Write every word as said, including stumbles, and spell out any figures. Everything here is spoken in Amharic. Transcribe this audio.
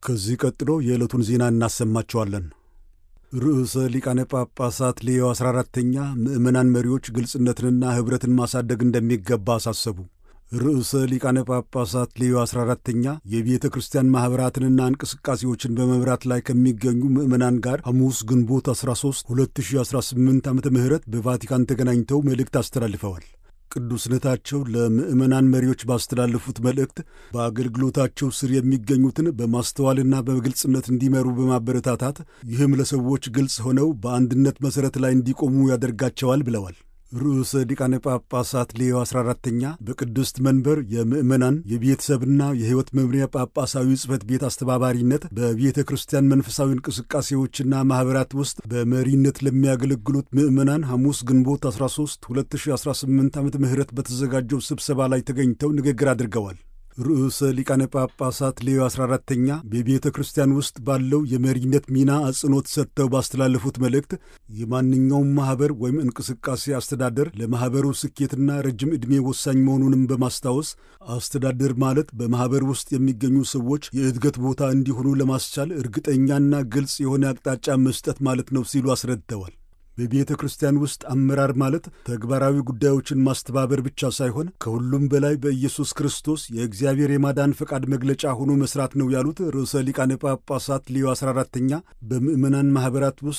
ከዚህ ቀጥሎ የዕለቱን ዜና እናሰማቸዋለን። ርዕሰ ሊቃነ ጳጳሳት ሌዮ አስራ አራተኛ ምዕመናን መሪዎች ግልጽነትንና ኅብረትን ማሳደግ እንደሚገባ አሳሰቡ። ርዕሰ ሊቃነ ጳጳሳት ሌዮ አስራ አራተኛ የቤተ ክርስቲያን ማኅበራትንና እንቅስቃሴዎችን በመምራት ላይ ከሚገኙ ምዕመናን ጋር ሐሙስ ግንቦት አስራ ሦስት ሁለት ሺህ አስራ ስምንት ዓመተ ምህረት በቫቲካን ተገናኝተው መልእክት አስተላልፈዋል። ቅዱስነታቸው ለምዕመናን መሪዎች ባስተላለፉት መልእክት በአገልግሎታቸው ስር የሚገኙትን በማስተዋልና በግልጽነት እንዲመሩ በማበረታታት ይህም ለሰዎች ግልጽ ሆነው በአንድነት መሠረት ላይ እንዲቆሙ ያደርጋቸዋል ብለዋል። ርዕሰ ሊቃነ ጳጳሳት ሌዮ አስራ አራተኛ በቅድስት መንበር የምዕመናን የቤተሰብና የሕይወት መምሪያ ጳጳሳዊ ጽሕፈት ቤት አስተባባሪነት በቤተ ክርስቲያን መንፈሳዊ እንቅስቃሴዎችና ማኅበራት ውስጥ በመሪነት ለሚያገለግሉት ምዕመናን ሐሙስ ግንቦት አስራ ሦስት ሁለት ሺህ አስራ ስምንት ዓመተ ምህረት በተዘጋጀው ስብሰባ ላይ ተገኝተው ንግግር አድርገዋል። ርዕሰ ሊቃነ ጳጳሳት ሌዮ አስራ አራተኛ በቤተ ክርስቲያን ውስጥ ባለው የመሪነት ሚና አጽንዖት ሰጥተው ባስተላለፉት መልእክት የማንኛውም ማኅበር ወይም እንቅስቃሴ አስተዳደር ለማኅበሩ ስኬትና ረጅም ዕድሜ ወሳኝ መሆኑንም በማስታወስ አስተዳደር ማለት በማኅበር ውስጥ የሚገኙ ሰዎች የእድገት ቦታ እንዲሆኑ ለማስቻል እርግጠኛና ግልጽ የሆነ አቅጣጫ መስጠት ማለት ነው ሲሉ አስረድተዋል። በቤተ ክርስቲያን ውስጥ አመራር ማለት ተግባራዊ ጉዳዮችን ማስተባበር ብቻ ሳይሆን ከሁሉም በላይ በኢየሱስ ክርስቶስ የእግዚአብሔር የማዳን ፈቃድ መግለጫ ሆኖ መስራት ነው ያሉት ርዕሰ ሊቃነ ጳጳሳት ሌዮ አስራ አራተኛ በምዕመናን ማኅበራት ውስጥ